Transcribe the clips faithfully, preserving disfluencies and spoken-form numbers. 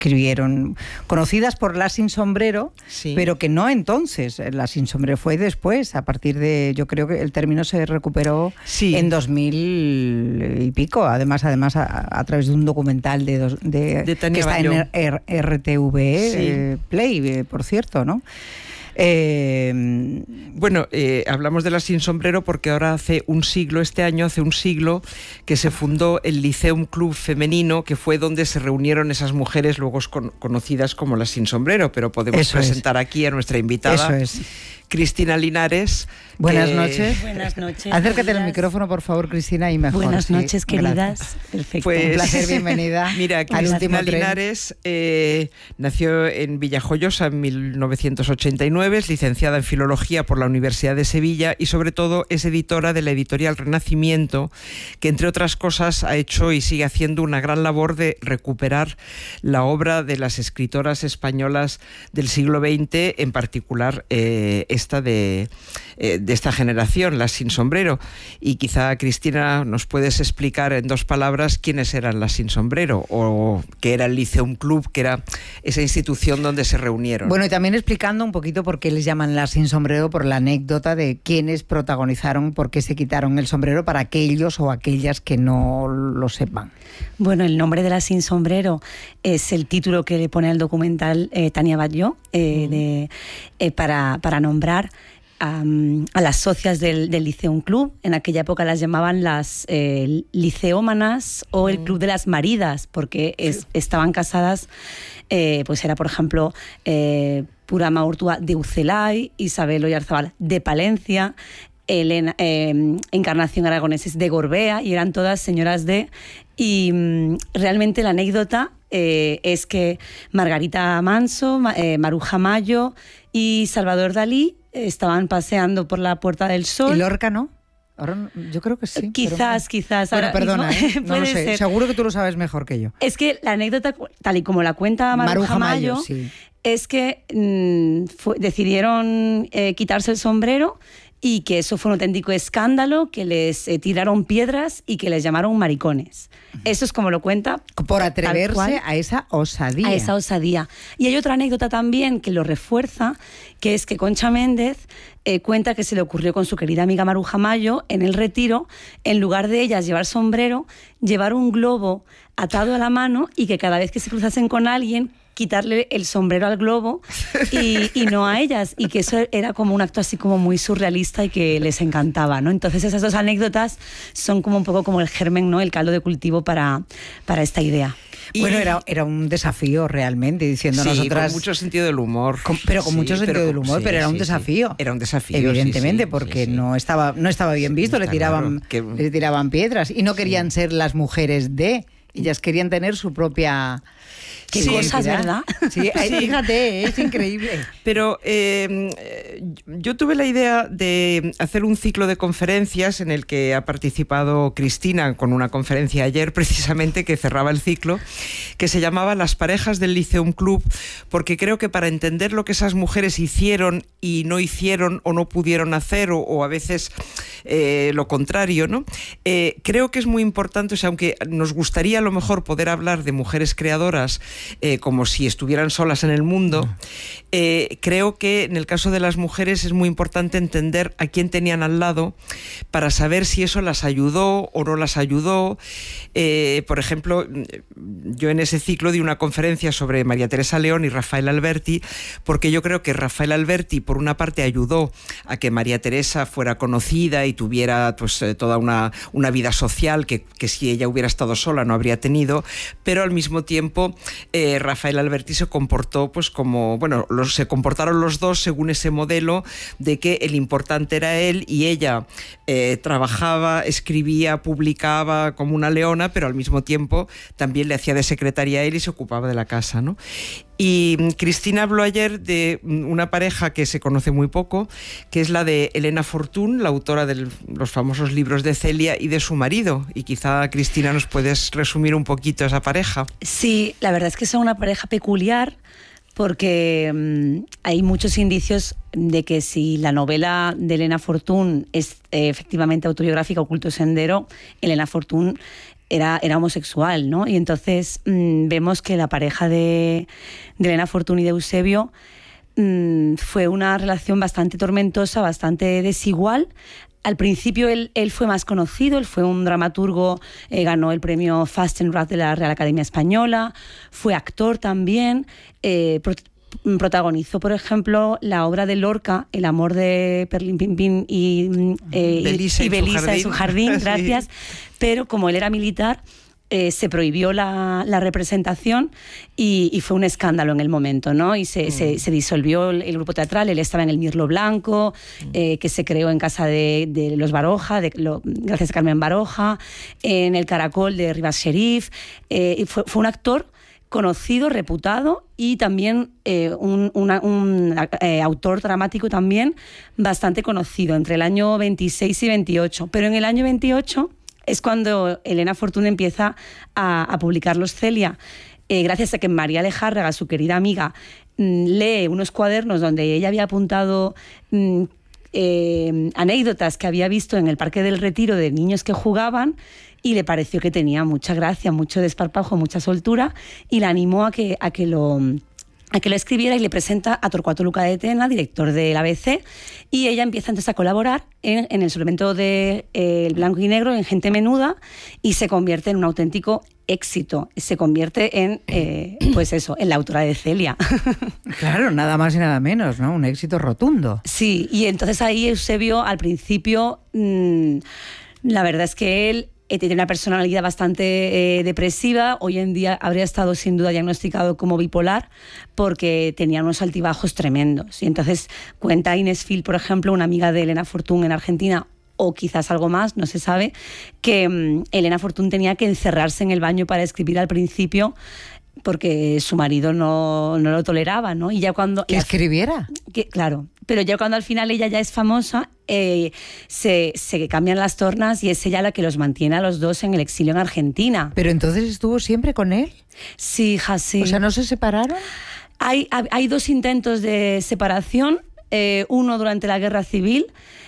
escribieron, conocidas por La Sin Sombrero, sí. pero que no entonces, La Sin Sombrero fue después, a partir de, yo creo que el término se recuperó sí. en dos mil y pico, además además a, a través de un documental de, dos, de, de que está Bayón. en R T V sí. eh, Play, eh, por cierto, ¿no? Eh, bueno, eh, hablamos de La Sin Sombrero porque ahora hace un siglo, este año hace un siglo, que se fundó el Liceum Club Femenino, que fue donde se reunieron esas mujeres luego con, conocidas como Las Sin Sombrero, pero podemos Eso presentar es. aquí a nuestra invitada. Eso es. Cristina Linares. Buenas que... noches. Buenas noches. Acércate al micrófono, por favor, Cristina, y mejor. Buenas sí. noches, queridas. Gracias. Perfecto. Pues, un placer, bienvenida. Mira, Cristina Linares eh, nació en Villajoyosa en mil novecientos ochenta y nueve, es licenciada en Filología por la Universidad de Sevilla y sobre todo es editora de la editorial Renacimiento, que entre otras cosas ha hecho y sigue haciendo una gran labor de recuperar la obra de las escritoras españolas del siglo veinte, en particular eh, esta de, eh, de esta generación, Las Sin Sombrero. Y quizá, Cristina, nos puedes explicar en dos palabras quiénes eran Las Sin Sombrero o qué era el Liceum Club, que era esa institución donde se reunieron. Bueno, y también explicando un poquito por qué les llaman Las Sin Sombrero, por la anécdota de quiénes protagonizaron, por qué se quitaron el sombrero, para aquellos o aquellas que no lo sepan. Bueno, el nombre de Las Sin Sombrero es el título que le pone al documental eh, Tania Batlló eh, mm. de, eh, para, para nombrar a, a las socias del, del Liceum Club. En aquella época las llamaban las eh, liceómanas o el Club de las Maridas, porque es, estaban casadas, eh, pues era, por ejemplo, eh, Purama Urtúa de Ucelay, Isabel Oyarzabal de Palencia, Elena, eh, Encarnación Aragoneses de Gorbea, y eran todas señoras de... Y mm, realmente la anécdota eh, es que Margarita Manso, eh, Maruja Mayo y Salvador Dalí estaban paseando por la Puerta del Sol. ¿Y Lorca no? Ahora, yo creo que sí. Quizás, pero... quizás. Bueno, ahora perdona, mismo, ¿eh? No lo sé. Ser. Seguro que tú lo sabes mejor que yo. Es que la anécdota, tal y como la cuenta Maruja, Maruja Mayo, Mayo sí. es que mmm, fue, decidieron eh, quitarse el sombrero y que eso fue un auténtico escándalo, que les eh, tiraron piedras y que les llamaron maricones. Eso es como lo cuenta. Por atreverse a esa osadía. A esa osadía. Y hay otra anécdota también que lo refuerza, que es que Concha Méndez eh, cuenta que se le ocurrió con su querida amiga Maruja Mayo, en el retiro, en lugar de ellas llevar sombrero, llevar un globo atado a la mano y que cada vez que se cruzasen con alguien, quitarle el sombrero al globo y, y no a ellas, y que eso era como un acto así como muy surrealista y que les encantaba, ¿no? Entonces esas dos anécdotas son como un poco como el germen, ¿no? El caldo de cultivo para, para esta idea. Y bueno, era, era un desafío realmente, diciendo sí, nosotras... con mucho sentido del humor. Con, pero con sí, mucho sentido del humor, sí, pero era un sí, desafío. Sí. Era un desafío, evidentemente, sí, sí, porque sí, sí. no estaba no estaba bien visto, sí, le tiraban claro, que... le tiraban piedras y no querían sí. ser las mujeres de... Ellas querían tener su propia... Qué sí, cosas, ¿verdad? Sí, sí, fíjate, es increíble. Pero eh, yo tuve la idea de hacer un ciclo de conferencias en el que ha participado Cristina con una conferencia ayer precisamente que cerraba el ciclo, que se llamaba Las parejas del Liceum Club, porque creo que para entender lo que esas mujeres hicieron y no hicieron o no pudieron hacer, o, o a veces eh, lo contrario, ¿no? Eh, creo que es muy importante, o sea, aunque nos gustaría a lo mejor poder hablar de mujeres creadoras Eh, como si estuvieran solas en el mundo, eh, creo que en el caso de las mujeres es muy importante entender a quién tenían al lado para saber si eso las ayudó o no las ayudó. Eh, por ejemplo, yo en ese ciclo di una conferencia sobre María Teresa León y Rafael Alberti, porque yo creo que Rafael Alberti por una parte ayudó a que María Teresa fuera conocida y tuviera pues eh, toda una, una vida social que, que si ella hubiera estado sola no habría tenido, pero al mismo tiempo Eh, Rafael Alberti se comportó pues como, bueno, los, se comportaron los dos según ese modelo de que el importante era él y ella eh, trabajaba, escribía, publicaba como una leona, pero al mismo tiempo también le hacía de secretaria a él y se ocupaba de la casa, ¿no? Y Cristina habló ayer de una pareja que se conoce muy poco, que es la de Elena Fortún, la autora de los famosos libros de Celia, y de su marido. Y quizá, Cristina, nos puedes resumir un poquito esa pareja. Sí, la verdad es que son una pareja peculiar, porque mmm, hay muchos indicios de que si la novela de Elena Fortún es eh, efectivamente autobiográfica, Oculto Sendero, Elena Fortún era, era homosexual, ¿no? Y entonces mmm, vemos que la pareja de, de Elena Fortún y de Eusebio mmm, fue una relación bastante tormentosa, bastante desigual. Al principio él, él fue más conocido, él fue un dramaturgo, eh, ganó el premio Fastenrath de la Real Academia Española, fue actor también, eh, pro, protagonizó, por ejemplo, la obra de Lorca, El amor de Perlín Pimpín y, eh, Belisa y, y Belisa en su jardín, gracias, sí. Pero como él era militar, Eh, se prohibió la, la representación y, y fue un escándalo en el momento, ¿no? Y se, mm. se, se disolvió el, el grupo teatral, él estaba en el Mirlo Blanco, mm. eh, que se creó en casa de, de los Baroja, de, lo, gracias a Carmen Baroja, en el Caracol de Rivas Sheriff, eh, y fue, fue un actor conocido, reputado y también eh, un, una, un eh, autor dramático también bastante conocido, entre el año veintiséis y veintiocho. Pero en el año veintiocho... es cuando Elena Fortún empieza a, a publicar Los Celia, eh, gracias a que María Lejárraga, su querida amiga, mmm, lee unos cuadernos donde ella había apuntado mmm, eh, anécdotas que había visto en el Parque del Retiro de niños que jugaban, y le pareció que tenía mucha gracia, mucho desparpajo, mucha soltura, y la animó a que, a que lo... a que lo escribiera, y le presenta a Torcuato Luca de Tena, director del A B C, y ella empieza entonces a colaborar en, en el suplemento de eh, El Blanco y Negro, en Gente Menuda, y se convierte en un auténtico éxito. Se convierte en, eh, pues eso, en la autora de Celia. Claro, nada más y nada menos, ¿no? Un éxito rotundo. Sí, y entonces ahí Eusebio, al principio, mmm, la verdad es que él tiene una personalidad bastante eh, depresiva. Hoy en día habría estado sin duda diagnosticado como bipolar, porque tenía unos altibajos tremendos. Y entonces cuenta Inés Phil, por ejemplo, una amiga de Elena Fortún en Argentina, o quizás algo más, no se sabe, que um, Elena Fortún tenía que encerrarse en el baño para escribir al principio, porque su marido no, no lo toleraba, ¿no? Y ya cuando... ¿Que escribiera? Que, claro, pero ya cuando al final ella ya es famosa, eh, se, se cambian las tornas y es ella la que los mantiene a los dos en el exilio en Argentina. ¿Pero entonces estuvo siempre con él? Sí, hija, sí. O sea, ¿no se separaron? Hay, hay dos intentos de separación, eh, uno durante la Guerra Civil,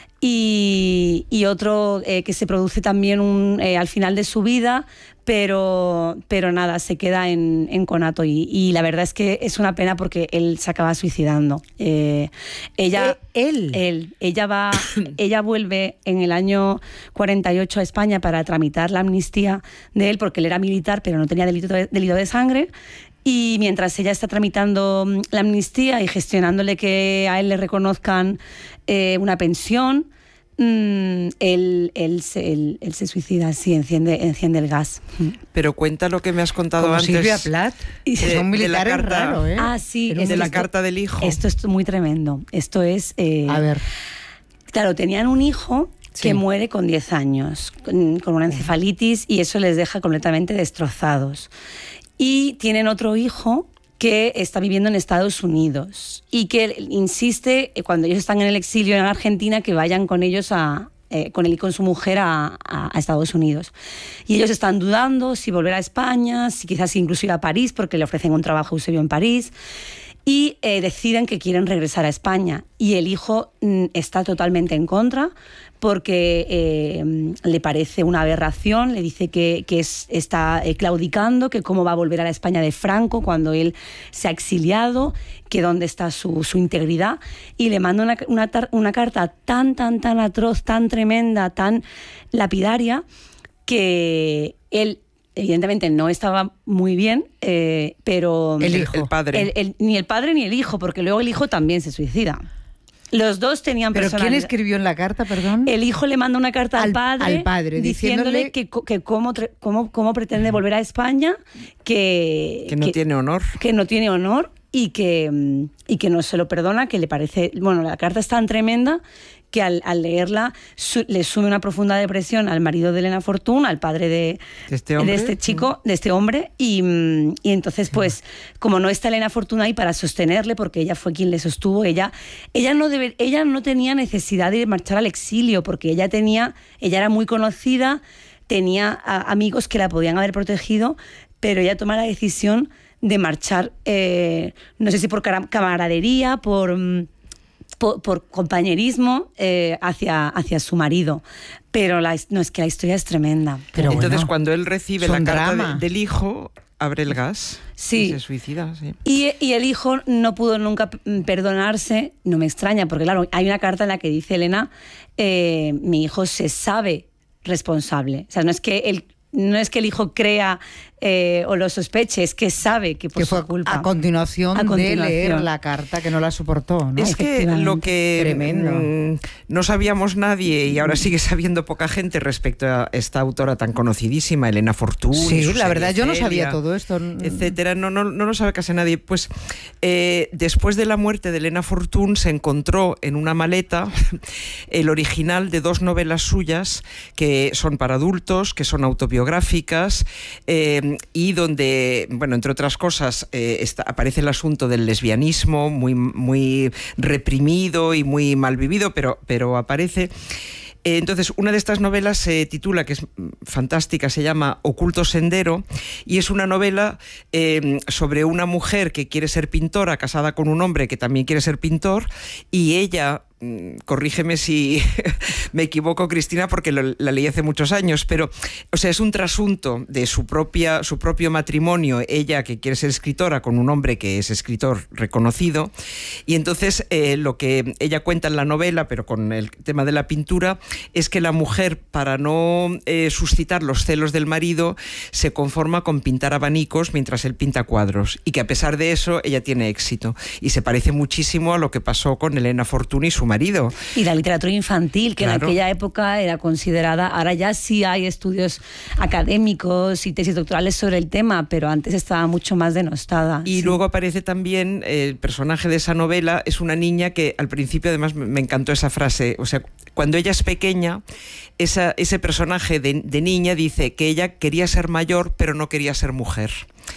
Y, y otro eh, que se produce también un, eh, al final de su vida, pero, pero nada, se queda en, en conato, y, y la verdad es que es una pena porque él se acaba suicidando. Eh, ella, ¿Eh, él? él, ella va, ella vuelve en el año cuarenta y ocho a España para tramitar la amnistía de él, porque él era militar pero no tenía delito de, delito de sangre. Y mientras ella está tramitando la amnistía y gestionándole que a él le reconozcan eh, una pensión, mmm, él, él, se, él, él se suicida, sí, enciende, enciende el gas. Pero cuenta lo que me has contado Como antes. Silvia Plath, de, son militares de la carta, raro, ¿eh? Ah, sí. De es, la esto, carta del hijo. Esto es muy tremendo. Esto es... Eh, a ver. Claro, tenían un hijo que sí. muere con diez años, con, con una encefalitis, y eso les deja completamente destrozados. Y tienen otro hijo que está viviendo en Estados Unidos y que insiste, cuando ellos están en el exilio en Argentina, que vayan con ellos a, eh, con él y con su mujer a, a, a Estados Unidos. Y ellos están dudando si volver a España, si quizás incluso ir a París, porque le ofrecen un trabajo a Eusebio en París. Y eh, deciden que quieren regresar a España. Y el hijo mm, está totalmente en contra, porque eh, le parece una aberración, le dice que, que es, está eh, claudicando, que cómo va a volver a la España de Franco cuando él se ha exiliado, que dónde está su, su integridad, y le manda una, una, una carta tan, tan, tan atroz, tan tremenda, tan lapidaria, que él evidentemente no estaba muy bien, eh, pero... El hijo. El padre. El, el, ni el padre ni el hijo, porque luego el hijo también se suicida. Los dos tenían ¿Pero personalidad. quién escribió en la carta, perdón? El hijo le manda una carta al, al padre, al padre diciéndole, diciéndole que, que cómo, cómo, cómo pretende volver a España, que... Que no que, tiene honor. Que no tiene honor y que, y que no se lo perdona, que le parece... Bueno, la carta es tan tremenda que al, al leerla su, le sube una profunda depresión al marido de Elena Fortún, al padre de, ¿De, este, hombre? de este chico, de este hombre, y, y entonces pues como no está Elena Fortún ahí para sostenerle, porque ella fue quien le sostuvo, ella, ella, no, debe, ella no tenía necesidad de marchar al exilio, porque ella, tenía, ella era muy conocida, tenía a, amigos que la podían haber protegido, pero ella toma la decisión de marchar, eh, no sé si por camaradería, por... por, por compañerismo eh, hacia, hacia su marido. Pero la, no, es que la historia es tremenda. Pero entonces bueno, cuando él recibe la carta de, del hijo, abre el gas sí. y se suicida. Sí. Y, y el hijo no pudo nunca perdonarse, no me extraña, porque claro, hay una carta en la que dice Elena, eh, mi hijo se sabe responsable. O sea, no es que el, no es que el hijo crea eh, o lo sospeche, es que sabe que por que fue su culpa. A continuación, a continuación de leer la carta que no la soportó, ¿no? Es que lo que Tremendo. Mmm, no sabíamos nadie y ahora sigue sabiendo poca gente respecto a esta autora tan conocidísima, Elena Fortún. Sí, la verdad yo no sabía todo esto. Etcétera, no, no, no lo sabe casi nadie. Pues eh, después de la muerte de Elena Fortún se encontró en una maleta el original de dos novelas suyas que son para adultos, que son autobiográficas, eh, y donde, bueno, entre otras cosas, eh, está, aparece el asunto del lesbianismo, muy, muy reprimido y muy mal vivido, pero, pero aparece. Entonces, una de estas novelas se titula, que es fantástica, se llama Oculto Sendero, y es una novela eh, sobre una mujer que quiere ser pintora, casada con un hombre que también quiere ser pintor, y ella... corrígeme si me equivoco, Cristina, porque lo, la leí hace muchos años, pero o sea, es un trasunto de su, propia, su propio matrimonio, ella que quiere ser escritora con un hombre que es escritor reconocido, y entonces eh, lo que ella cuenta en la novela, pero con el tema de la pintura, es que la mujer, para no eh, suscitar los celos del marido, se conforma con pintar abanicos mientras él pinta cuadros, y que a pesar de eso ella tiene éxito, y se parece muchísimo a lo que pasó con Elena Fortún y su marido. Y la literatura infantil, que claro. en aquella época era considerada, ahora ya sí hay estudios académicos y tesis doctorales sobre el tema, pero antes estaba mucho más denostada. Y sí. luego aparece también eh, el personaje de esa novela, es una niña que al principio además me encantó esa frase, o sea, cuando ella es pequeña, esa, ese personaje de, de niña dice que ella quería ser mayor pero no quería ser mujer.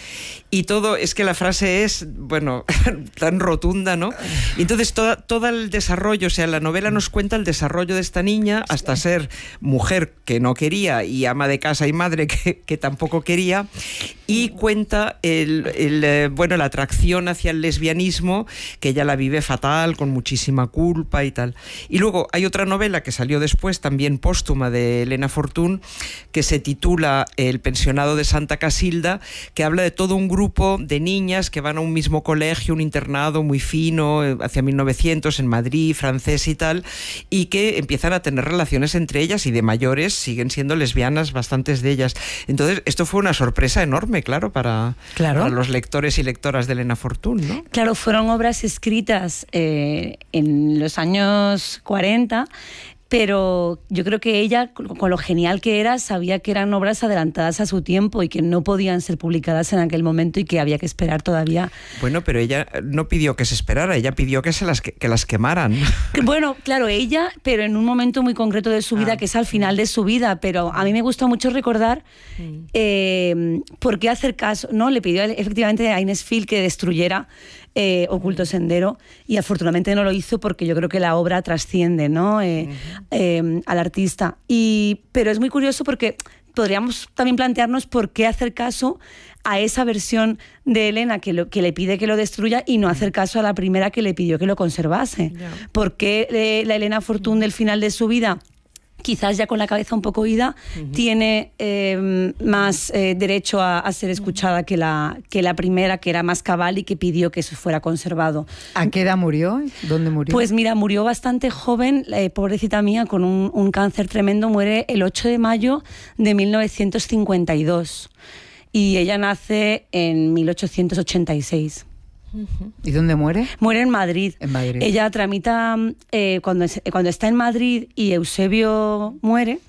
Y todo, es que la frase es, bueno, tan rotunda, ¿no? Y entonces todo, todo el desarrollo, o sea, la novela nos cuenta el desarrollo de esta niña hasta ser mujer que no quería y ama de casa y madre que, que tampoco quería, y cuenta el, el, bueno, la atracción hacia el lesbianismo, que ella la vive fatal, con muchísima culpa y tal. Y luego hay otra novela que salió después, también póstuma, de Elena Fortún, que se titula El pensionado de Santa Casilda, que habla de todo un grupo de niñas que van a un mismo colegio, un internado muy fino, hacia mil novecientos, en Madrid, francés y tal, y que empiezan a tener relaciones entre ellas, y de mayores siguen siendo lesbianas bastantes de ellas. Entonces, esto fue una sorpresa enorme, claro, para, claro. para los lectores y lectoras de Elena Fortún, ¿no? Claro, fueron obras escritas eh, en los años cuarenta, pero yo creo que ella, con lo genial que era, sabía que eran obras adelantadas a su tiempo y que no podían ser publicadas en aquel momento y que había que esperar todavía. Bueno, pero ella no pidió que se esperara, ella pidió que se las, que, que las quemaran. Bueno, claro, ella, pero en un momento muy concreto de su vida, ah. que es al final de su vida, pero a mí me gusta mucho recordar mm. eh, por qué hacer caso, ¿no? Le pidió efectivamente a Ines Fill que destruyera Eh, Oculto Sendero, y afortunadamente no lo hizo porque yo creo que la obra trasciende, ¿no? eh, uh-huh. eh, al artista. Y, pero es muy curioso porque podríamos también plantearnos por qué hacer caso a esa versión de Elena que, lo, que le pide que lo destruya y no hacer caso a la primera que le pidió que lo conservase. Yeah. ¿Por qué eh, la Elena Fortún del final de su vida, quizás ya con la cabeza un poco ida, uh-huh. tiene eh, más eh, derecho a, a ser escuchada que la, que la primera, que era más cabal y que pidió que eso fuera conservado? ¿A qué edad murió? ¿Dónde murió? Pues mira, murió bastante joven, eh, pobrecita mía, con un, un cáncer tremendo. Muere el ocho de mayo de mil novecientos cincuenta y dos y ella nace en mil ochocientos ochenta y seis. ¿Y dónde muere? Muere en Madrid. En Madrid. Ella tramita, eh, cuando, es, cuando está en Madrid y Eusebio muere,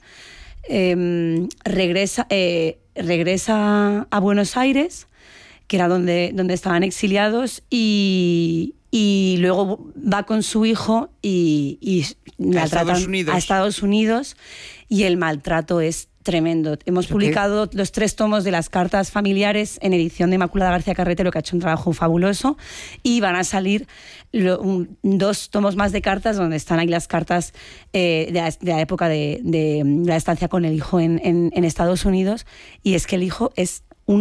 eh, regresa, eh, regresa a Buenos Aires, que era donde, donde estaban exiliados, y, y luego va con su hijo y, y la a tratan Estados Unidos. a Estados Unidos, y el maltrato es tremendo. Hemos publicado los tres tomos de las cartas familiares en edición de Inmaculada García Carretero, que ha hecho un trabajo fabuloso, y van a salir lo, un, dos tomos más de cartas donde están ahí las cartas eh, de, la, de la época de, de, de la estancia con el hijo en, en, en Estados Unidos, y es que el hijo es un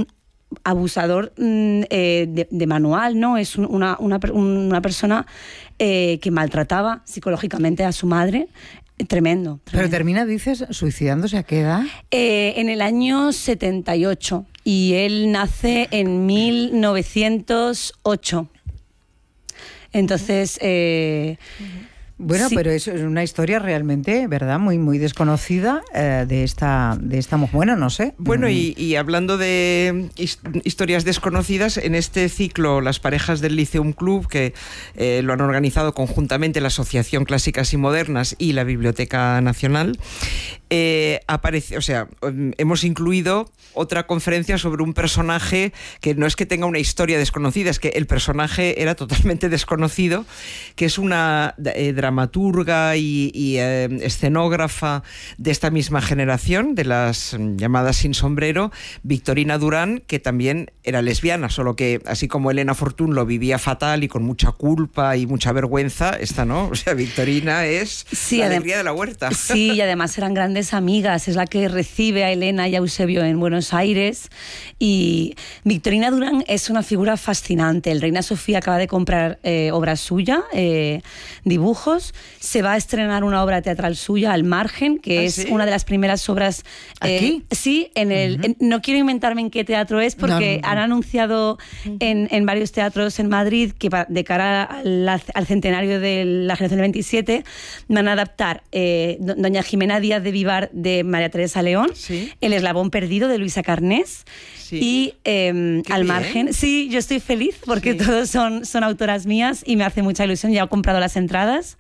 abusador eh, de, de manual, ¿no? Es una, una, una persona eh, que maltrataba psicológicamente a su madre. Tremendo, tremendo. Pero termina, dices, suicidándose. ¿A qué edad? Eh, en el año setenta y ocho, y él nace en mil novecientos ocho. Entonces... Eh, Bueno, sí. Pero es una historia realmente, ¿verdad? Muy muy desconocida eh, de esta de esta mujer. Bueno, no sé. Bueno, y, y hablando de his, historias desconocidas, en este ciclo Las parejas del Lyceum Club, que eh, lo han organizado conjuntamente la Asociación Clásicas y Modernas y la Biblioteca Nacional, eh, aparece, o sea, hemos incluido otra conferencia sobre un personaje que no es que tenga una historia desconocida, es que el personaje era totalmente desconocido, que es una eh, dramaturga y, y eh, escenógrafa de esta misma generación, de las llamadas sin sombrero, Victorina Durán, que también era lesbiana, solo que así como Elena Fortún lo vivía fatal y con mucha culpa y mucha vergüenza, esta no, o sea, Victorina es sí, la alegría de la huerta. Sí, y además eran grandes amigas, es la que recibe a Elena y a Eusebio en Buenos Aires, y Victorina Durán es una figura fascinante. El Reina Sofía acaba de comprar eh, obra suya, eh, dibujos. Se va a estrenar una obra teatral suya, Al Margen, que ¿Ah, es sí? una de las primeras obras... Eh, ¿Aquí? Sí, en el, uh-huh. en, no quiero inventarme en qué teatro es, porque no, no, no. han anunciado en, en varios teatros en Madrid que de cara al, al centenario de la generación del veintisiete van a adaptar eh, Doña Jimena Díaz de Vivar de María Teresa León, ¿sí? El Eslabón Perdido de Luisa Carnés, sí. y eh, Al bien. Margen. Sí, yo estoy feliz porque sí. todos son, son autoras mías y me hace mucha ilusión. Ya he comprado las entradas.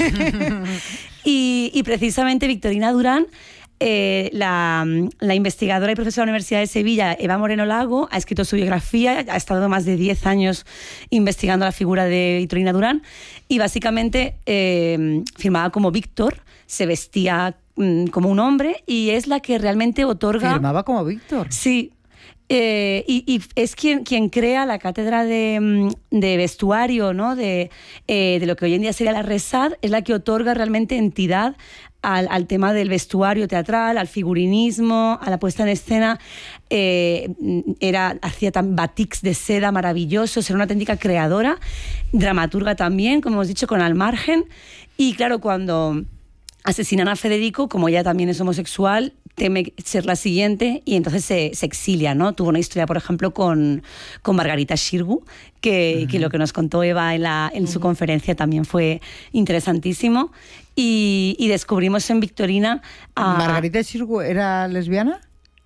y, y precisamente Victorina Durán, eh, la, la investigadora y profesora de la Universidad de Sevilla, Eva Moreno Lago, ha escrito su biografía, ha estado más de diez años investigando la figura de Victorina Durán, y básicamente eh, firmaba como Víctor, se vestía mm, como un hombre, y es la que realmente otorga... ¿Firmaba como Víctor? Sí. Eh, y, y es quien, quien crea la cátedra de, de vestuario, ¿no? de, eh, de lo que hoy en día sería la RESAD, es la que otorga realmente entidad al, al tema del vestuario teatral, al figurinismo, a la puesta en escena. Eh, era, hacía tan batiks de seda maravillosos, era una auténtica creadora, dramaturga también, como hemos dicho, con Al Margen. Y claro, cuando asesinan a Federico, como ella también es homosexual, teme ser la siguiente y entonces se, se exilia, ¿no? Tuvo una historia, por ejemplo, con, con Margarita Xirgu, que, uh-huh. que lo que nos contó Eva en, la, en uh-huh. su conferencia también fue interesantísimo. Y, y descubrimos en Victorina... A... ¿Margarita Xirgu era lesbiana?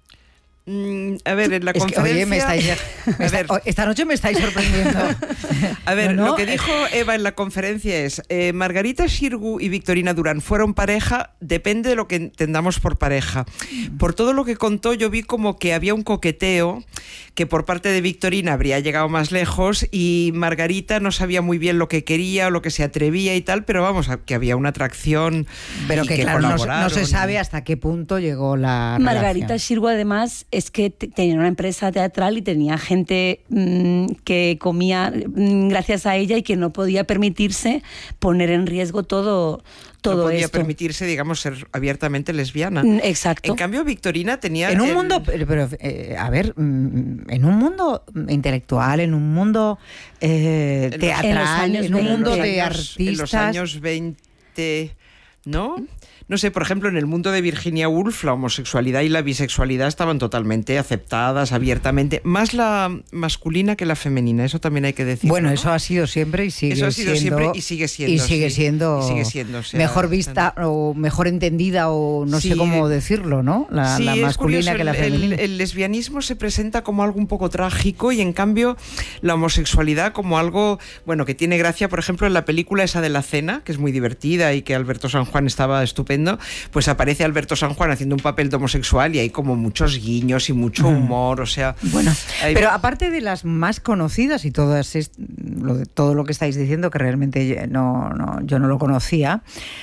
Mm, a ver, en la es conferencia... Que, oye, me estáis, me está, esta noche me estáis sorprendiendo. A ver, no, no. lo que dijo Eva en la conferencia es eh, Margarita Xirgu y Victorina Durán fueron pareja, depende de lo que entendamos por pareja. Por todo lo que contó, yo vi como que había un coqueteo, que por parte de Victorina habría llegado más lejos y Margarita no sabía muy bien lo que quería o lo que se atrevía y tal, pero vamos, que había una atracción. Pero que, que claro, no, no se sabe hasta qué punto llegó la Margarita Xirgu, además, es que tenía una empresa teatral y tenía gente mmm, que comía mmm, gracias a ella y que no podía permitirse poner en riesgo todo, todo no podía esto. permitirse, digamos, ser abiertamente lesbiana. Exacto. En cambio, Victorina tenía... En un el... mundo, pero eh, a ver, en un mundo intelectual, en un mundo eh, teatral, en, en un mundo de artistas... En los años veinte, ¿no? No sé, por ejemplo, en el mundo de Virginia Woolf, la homosexualidad y la bisexualidad estaban totalmente aceptadas, abiertamente, más la masculina que la femenina, eso también hay que decir. Bueno, ¿no? eso ha sido siempre y sigue eso ha sido siendo, siempre y sigue siendo. Y sigue sí, siendo, y sigue siendo o sea, mejor vista o, o mejor entendida o no sí, sé cómo decirlo, ¿no? La, sí, la masculina curioso, que la femenina. El, el lesbianismo se presenta como algo un poco trágico y en cambio la homosexualidad como algo, bueno, que tiene gracia, por ejemplo, en la película esa de La Cena, que es muy divertida y que Alberto San Juan estaba estupendo, pues aparece Alberto San Juan haciendo un papel de homosexual y hay como muchos guiños y mucho humor, o sea... Bueno, hay... pero aparte de las más conocidas y todas es, lo de, todo lo que estáis diciendo, que realmente no, no, yo no lo conocía,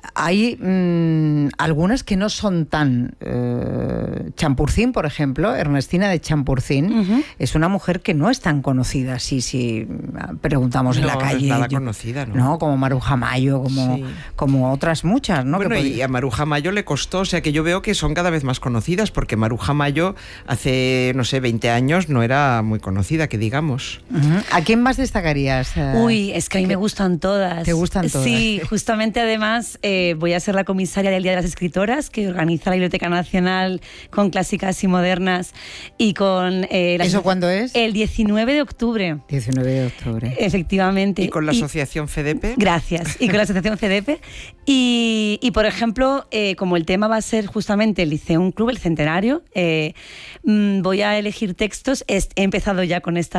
hay mmm, algunas que no son tan... Eh, Champurcín, por ejemplo, Ernestina de Champurcín, uh-huh. es una mujer que no es tan conocida, si, si preguntamos no, en la calle. No es nada yo, conocida, ¿no? ¿no? Como Maruja Mayo, como, sí. como otras muchas, ¿no? Bueno, que y a Maruja Mayo le costó, o sea que yo veo que son cada vez más conocidas, porque Maruja Mayo hace, no sé, veinte años no era muy conocida, que digamos. Uh-huh. ¿A quién más destacarías? Uy, es que a mí me gustan todas. ¿Te gustan todas? Sí, justamente además eh, voy a ser la comisaria del Día de las Escritoras, que organiza la Biblioteca Nacional con clásicas y modernas y con... Eh, ¿Eso cuándo es? El diecinueve de octubre. diecinueve de octubre. Efectivamente. ¿Y con la asociación FEDEPE? Gracias. Y con la asociación FEDEPE. Y, y por ejemplo, eh, como el tema va a ser justamente el Liceum Club, el centenario, eh, voy a elegir textos. He empezado ya con esta